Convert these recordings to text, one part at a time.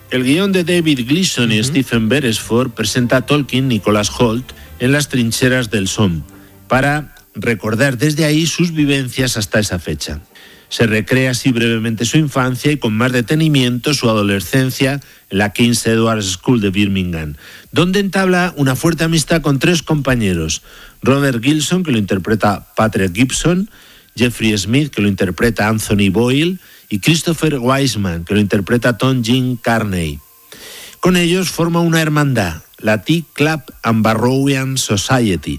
El guión de David Gleason y Stephen Beresford presenta a Tolkien, Nicholas Hoult, en las trincheras del Somme, para recordar desde ahí sus vivencias hasta esa fecha. Se recrea así brevemente su infancia y con más detenimiento su adolescencia en la King's Edward's School de Birmingham, donde entabla una fuerte amistad con 3 compañeros: Robert Gilson, que lo interpreta Patrick Gibson, Jeffrey Smith, que lo interpreta Anthony Boyle, y Christopher Wiseman, que lo interpreta Tom Jim Carney. Con ellos forma una hermandad, la Tea Club and Barrowian Society,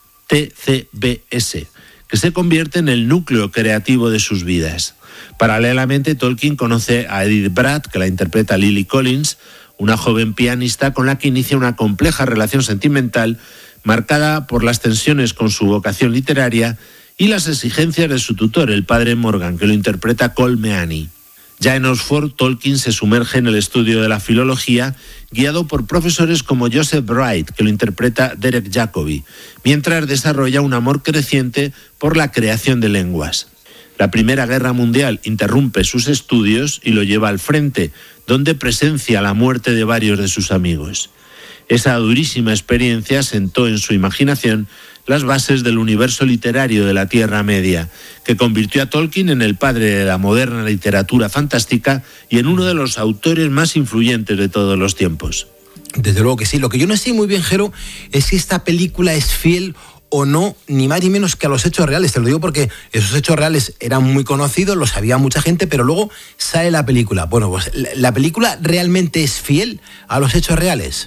TCBS, que se convierte en el núcleo creativo de sus vidas. Paralelamente, Tolkien conoce a Edith Bratt, que la interpreta Lily Collins, una joven pianista con la que inicia una compleja relación sentimental marcada por las tensiones con su vocación literaria y las exigencias de su tutor, el padre Morgan, que lo interpreta Cole Meany. Ya en Oxford, Tolkien se sumerge en el estudio de la filología, guiado por profesores como Joseph Wright, que lo interpreta Derek Jacobi, mientras desarrolla un amor creciente por la creación de lenguas. La Primera Guerra Mundial interrumpe sus estudios y lo lleva al frente, donde presencia la muerte de varios de sus amigos. Esa durísima experiencia sentó en su imaginación las bases del universo literario de la Tierra Media, que convirtió a Tolkien en el padre de la moderna literatura fantástica y en uno de los autores más influyentes de todos los tiempos. Desde luego que sí. Lo que yo no sé muy bien, Jero, es si esta película es fiel o no, ni más ni menos que a los hechos reales. Te lo digo porque esos hechos reales eran muy conocidos, lo sabía mucha gente, pero luego sale la película. Bueno, pues ¿la película realmente es fiel a los hechos reales?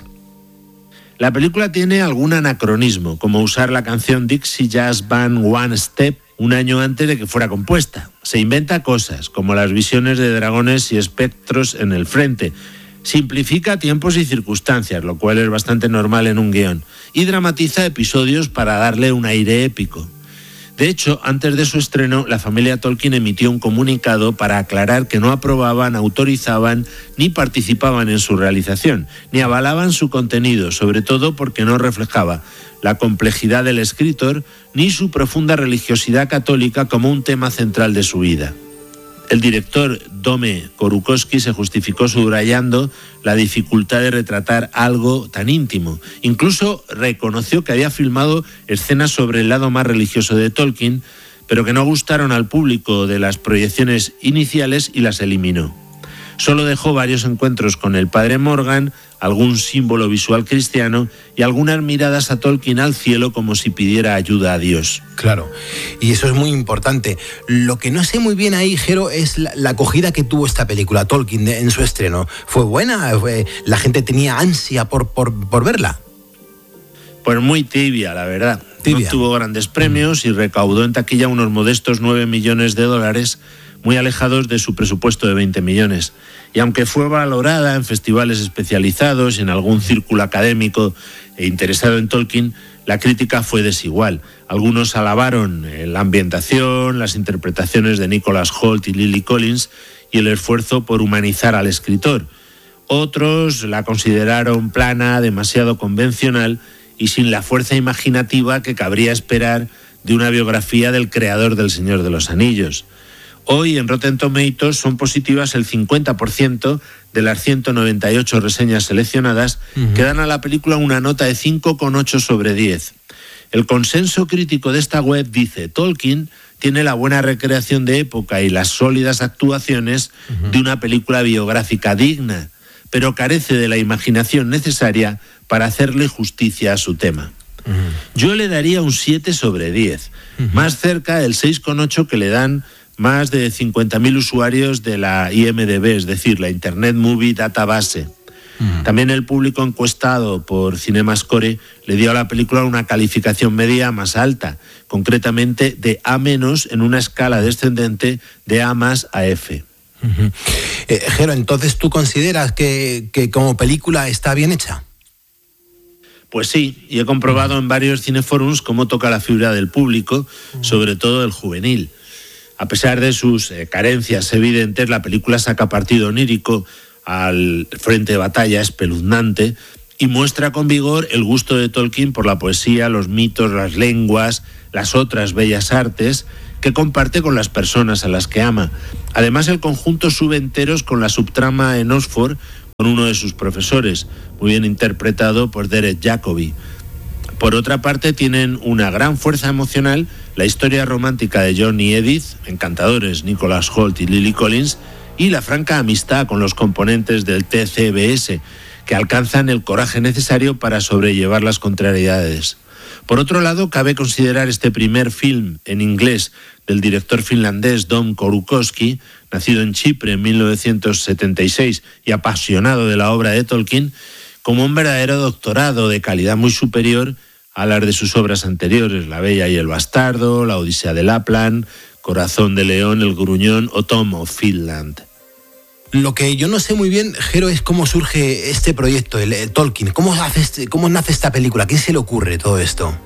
La película tiene algún anacronismo, como usar la canción Dixie Jazz Band One Step un año antes de que fuera compuesta. Se inventa cosas, como las visiones de dragones y espectros en el frente. Simplifica tiempos y circunstancias, lo cual es bastante normal en un guión, y dramatiza episodios para darle un aire épico. De hecho, antes de su estreno, la familia Tolkien emitió un comunicado para aclarar que no aprobaban, autorizaban ni participaban en su realización, ni avalaban su contenido, sobre todo porque no reflejaba la complejidad del escritor ni su profunda religiosidad católica como un tema central de su vida. El director Dome Korukowski se justificó subrayando la dificultad de retratar algo tan íntimo. Incluso reconoció que había filmado escenas sobre el lado más religioso de Tolkien, pero que no gustaron al público de las proyecciones iniciales y las eliminó. Solo dejó varios encuentros con el padre Morgan, algún símbolo visual cristiano y algunas miradas a Tolkien al cielo como si pidiera ayuda a Dios. Claro, y eso es muy importante. Lo que no sé muy bien ahí, Jero, es la acogida que tuvo esta película, Tolkien, en su estreno. ¿Fue buena? ¿La gente tenía ansia por verla? Pues muy tibia, la verdad. Tibia. No tuvo grandes premios y recaudó en taquilla unos modestos $9 millones, muy alejados de su presupuesto de 20 millones. Y aunque fue valorada en festivales especializados y en algún círculo académico e interesado en Tolkien, la crítica fue desigual. Algunos alabaron la ambientación, las interpretaciones de Nicholas Hoult y Lily Collins y el esfuerzo por humanizar al escritor. Otros la consideraron plana, demasiado convencional y sin la fuerza imaginativa que cabría esperar de una biografía del creador del Señor de los Anillos. Hoy en Rotten Tomatoes son positivas el 50% de las 198 reseñas seleccionadas, que dan a la película una nota de 5,8 sobre 10. El consenso crítico de esta web dice: Tolkien tiene la buena recreación de época y las sólidas actuaciones de una película biográfica digna, pero carece de la imaginación necesaria para hacerle justicia a su tema. Yo le daría un 7 sobre 10, más cerca del 6,8 que le dan más de 50.000 usuarios de la IMDb, es decir, la Internet Movie Database. También el público encuestado por CinemaScore le dio a la película una calificación media más alta, concretamente de A- en una escala descendente de A+ a F. Jero, entonces, ¿tú consideras que como película está bien hecha? Pues sí, y he comprobado en varios cineforums cómo toca la fibra del público, sobre todo el juvenil. A pesar de sus carencias evidentes, la película saca partido onírico al frente de batalla espeluznante y muestra con vigor el gusto de Tolkien por la poesía, los mitos, las lenguas, las otras bellas artes que comparte con las personas a las que ama. Además, el conjunto sube enteros con la subtrama en Oxford, con uno de sus profesores, muy bien interpretado por Derek Jacobi. Por otra parte, tienen una gran fuerza emocional la historia romántica de John y Edith, encantadores Nicholas Hoult y Lily Collins, y la franca amistad con los componentes del TCBS, que alcanzan el coraje necesario para sobrellevar las contrariedades. Por otro lado, cabe considerar este primer film en inglés del director finlandés Dom Korukowski, nacido en Chipre en 1976 y apasionado de la obra de Tolkien, como un verdadero doctorado de calidad muy superior a las de sus obras anteriores, La Bella y el Bastardo, La Odisea de Lapland, Corazón de León, El Gruñón o Tom of Finland. Lo que yo no sé muy bien, Jero, es cómo surge este proyecto, el Tolkien. ¿Cómo nace esta película? ¿A quién se le ocurre todo esto?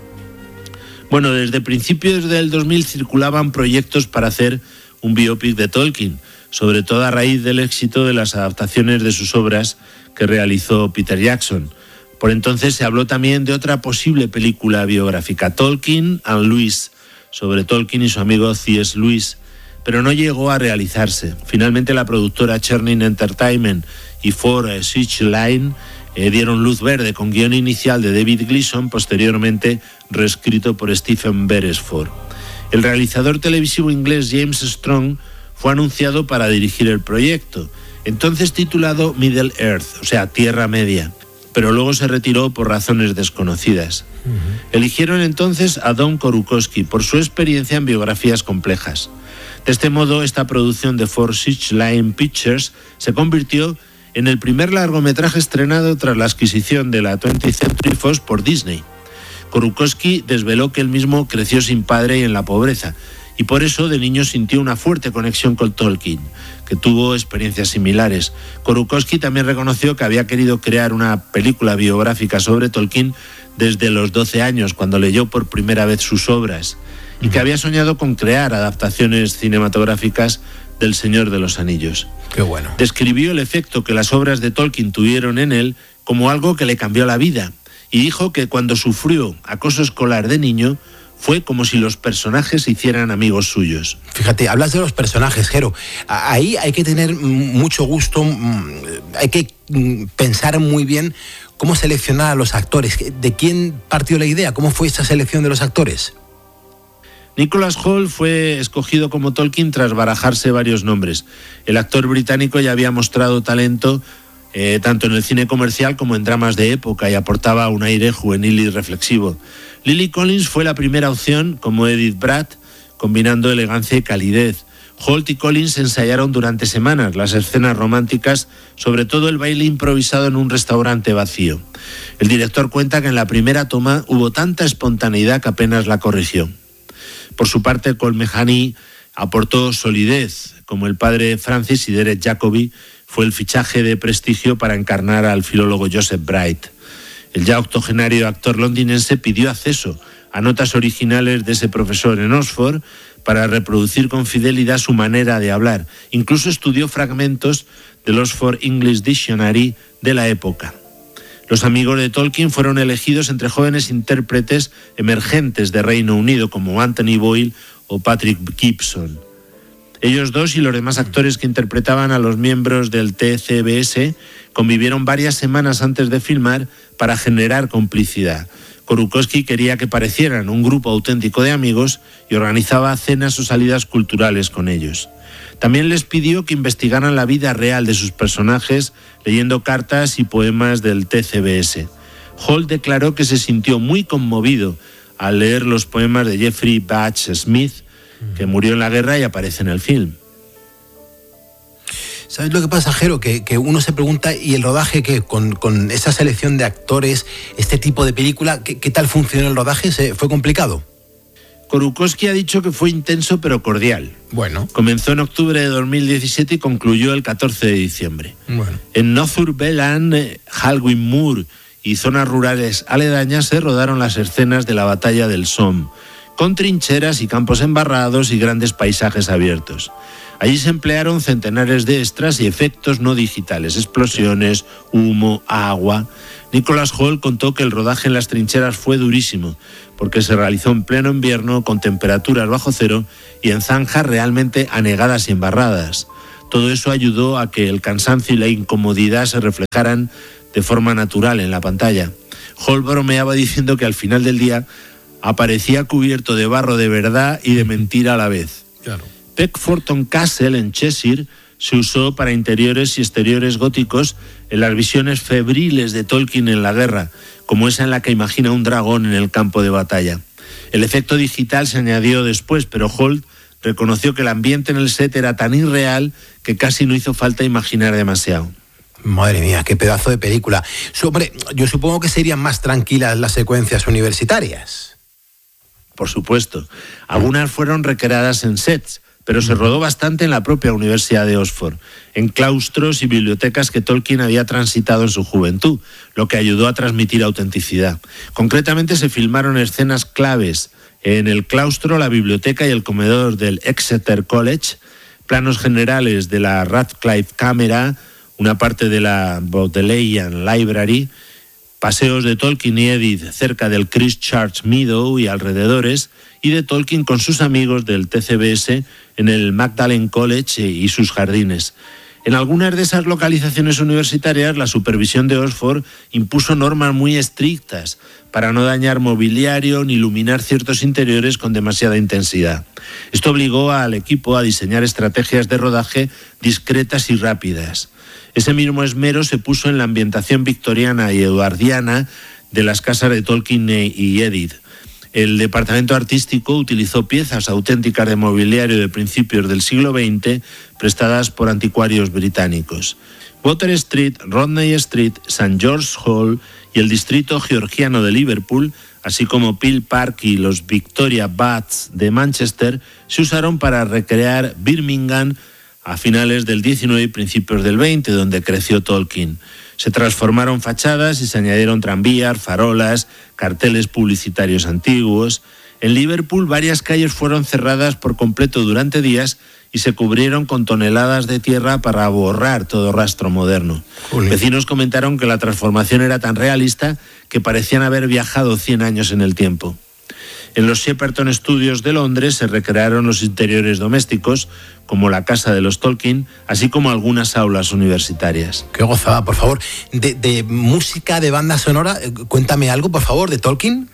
Bueno, desde principios del 2000 circulaban proyectos para hacer un biopic de Tolkien, sobre todo a raíz del éxito de las adaptaciones de sus obras que realizó Peter Jackson. Por entonces se habló también de otra posible película biográfica, Tolkien and Lewis, sobre Tolkien y su amigo C.S. Lewis, pero no llegó a realizarse. Finalmente la productora Chernin Entertainment y For Searchline dieron luz verde con guión inicial de David Gleason, posteriormente reescrito por Stephen Beresford. El realizador televisivo inglés James Strong fue anunciado para dirigir el proyecto, entonces titulado Middle Earth, o sea, Tierra Media, pero luego se retiró por razones desconocidas. Eligieron entonces a Dom Korukowski por su experiencia en biografías complejas. De este modo, esta producción de For Searchline Pictures se convirtió en el primer largometraje estrenado tras la adquisición de la 20th Century Fox por Disney. Korukowski desveló que él mismo creció sin padre y en la pobreza, y por eso de niño sintió una fuerte conexión con Tolkien, que tuvo experiencias similares. Korukowski también reconoció que había querido crear una película biográfica sobre Tolkien desde los 12 años, cuando leyó por primera vez sus obras, y que había soñado con crear adaptaciones cinematográficas del Señor de los Anillos. Qué bueno. Describió el efecto que las obras de Tolkien tuvieron en él como algo que le cambió la vida, y dijo que cuando sufrió acoso escolar de niño fue como si los personajes se hicieran amigos suyos. Fíjate, hablas de los personajes, Jero. Ahí hay que tener mucho gusto, hay que pensar muy bien cómo seleccionar a los actores. ¿De quién partió la idea? ¿Cómo fue esta selección de los actores? Nicholas Hoult fue escogido como Tolkien tras barajarse varios nombres. El actor británico ya había mostrado talento tanto en el cine comercial como en dramas de época y aportaba un aire juvenil y reflexivo. Lily Collins fue la primera opción como Edith Bratt, combinando elegancia y calidez. Hoult y Collins ensayaron durante semanas las escenas románticas, sobre todo el baile improvisado en un restaurante vacío. El director cuenta que en la primera toma hubo tanta espontaneidad que apenas la corrigió. Por su parte, Colmehani aportó solidez, como el padre Francis, y Derek Jacobi fue el fichaje de prestigio para encarnar al filólogo Joseph Bright. El ya octogenario actor londinense pidió acceso a notas originales de ese profesor en Oxford para reproducir con fidelidad su manera de hablar. Incluso estudió fragmentos del Oxford English Dictionary de la época. Los amigos de Tolkien fueron elegidos entre jóvenes intérpretes emergentes de Reino Unido como Anthony Boyle o Patrick Gibson. Ellos dos y los demás actores que interpretaban a los miembros del TCBS convivieron varias semanas antes de filmar para generar complicidad. Korukowski quería que parecieran un grupo auténtico de amigos y organizaba cenas o salidas culturales con ellos. También les pidió que investigaran la vida real de sus personajes leyendo cartas y poemas del TCBS. Hoult declaró que se sintió muy conmovido al leer los poemas de Jeffrey Batch Smith, que murió en la guerra y aparece en el film. ¿Sabes lo que pasa, Jero? Que uno se pregunta, ¿y el rodaje qué? Con esa selección de actores, este tipo de película, ¿qué tal funcionó el rodaje? ¿Fue complicado? Korukowski ha dicho que fue intenso pero cordial. Bueno. Comenzó en octubre de 2017 y concluyó el 14 de diciembre. Bueno. En Northumberland, Halwyn Moor y zonas rurales aledañas se rodaron las escenas de la batalla del Somme, con trincheras y campos embarrados y grandes paisajes abiertos. Allí se emplearon centenares de extras y efectos no digitales, explosiones, humo, agua. Nicholas Hoult contó que el rodaje en las trincheras fue durísimo, porque se realizó en pleno invierno con temperaturas bajo cero y en zanjas realmente anegadas y embarradas. Todo eso ayudó a que el cansancio y la incomodidad se reflejaran de forma natural en la pantalla. Hall bromeaba diciendo que al final del día aparecía cubierto de barro de verdad y de mentira a la vez. Claro. Peckforton Castle, en Cheshire, se usó para interiores y exteriores góticos en las visiones febriles de Tolkien en la guerra, como esa en la que imagina un dragón en el campo de batalla. El efecto digital se añadió después, pero Holt reconoció que el ambiente en el set era tan irreal que casi no hizo falta imaginar demasiado. Madre mía, qué pedazo de película. Hombre, yo supongo que serían más tranquilas las secuencias universitarias. Por supuesto. Algunas fueron recreadas en sets, pero se rodó bastante en la propia Universidad de Oxford, en claustros y bibliotecas que Tolkien había transitado en su juventud, lo que ayudó a transmitir autenticidad. Concretamente se filmaron escenas claves en el claustro, la biblioteca y el comedor del Exeter College, planos generales de la Radcliffe Camera, una parte de la Bodleian Library, paseos de Tolkien y Edith cerca del Christ Church Meadow y alrededores, y de Tolkien con sus amigos del TCBS en el Magdalen College y sus jardines. En algunas de esas localizaciones universitarias, la supervisión de Oxford impuso normas muy estrictas para no dañar mobiliario ni iluminar ciertos interiores con demasiada intensidad. Esto obligó al equipo a diseñar estrategias de rodaje discretas y rápidas. Ese mismo esmero se puso en la ambientación victoriana y eduardiana de las casas de Tolkien y Edith. El departamento artístico utilizó piezas auténticas de mobiliario de principios del siglo XX prestadas por anticuarios británicos. Water Street, Rodney Street, St. George's Hall y el distrito georgiano de Liverpool, así como Peel Park y los Victoria Baths de Manchester, se usaron para recrear Birmingham a finales del XIX y principios del XX, donde creció Tolkien. Se transformaron fachadas y se añadieron tranvías, farolas, carteles publicitarios antiguos. En Liverpool varias calles fueron cerradas por completo durante días y se cubrieron con toneladas de tierra para borrar todo rastro moderno. Jolín. Vecinos comentaron que la transformación era tan realista que parecían haber viajado 100 años en el tiempo. En los Shepperton Studios de Londres se recrearon los interiores domésticos, como la casa de los Tolkien, así como algunas aulas universitarias. Qué gozada, por favor. De música, de banda sonora, cuéntame algo, por favor, de Tolkien.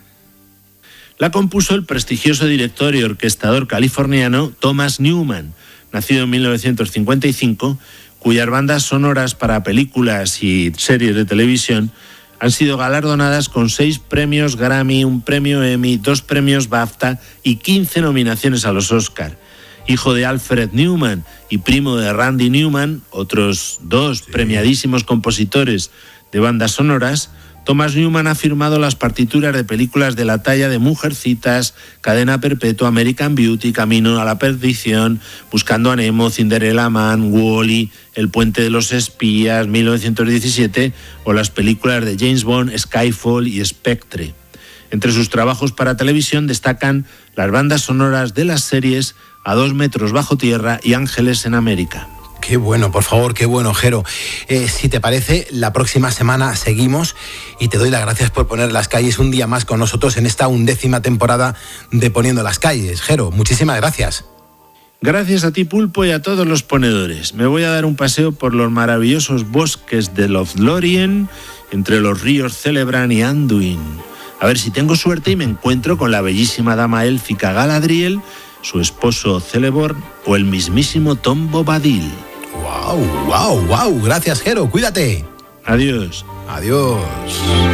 La compuso el prestigioso director y orquestador californiano Thomas Newman, nacido en 1955, cuyas bandas sonoras para películas y series de televisión han sido galardonadas con 6 premios Grammy, 1 premio Emmy, 2 premios BAFTA y 15 nominaciones a los Oscar. Hijo de Alfred Newman y primo de Randy Newman, otros 2 premiadísimos compositores de bandas sonoras, Thomas Newman ha firmado las partituras de películas de la talla de Mujercitas, Cadena Perpetua, American Beauty, Camino a la Perdición, Buscando a Nemo, Cinderella Man, Wall-E, El Puente de los Espías, 1917, o las películas de James Bond, Skyfall y Spectre. Entre sus trabajos para televisión destacan las bandas sonoras de las series A 2 metros bajo tierra y Ángeles en América. Qué bueno, por favor, qué bueno, Jero. Si te parece, la próxima semana seguimos y te doy las gracias por poner las calles un día más con nosotros en esta 11ª temporada de Poniendo las Calles. Jero, muchísimas gracias. Gracias a ti, Pulpo, y a todos los ponedores. Me voy a dar un paseo por los maravillosos bosques de Lothlórien, entre los ríos Celebrant y Anduin. A ver si tengo suerte y me encuentro con la bellísima dama élfica Galadriel, su esposo Celeborn o el mismísimo Tom Bobadil. ¡Wow! Gracias, Jero. Cuídate. Adiós. Adiós.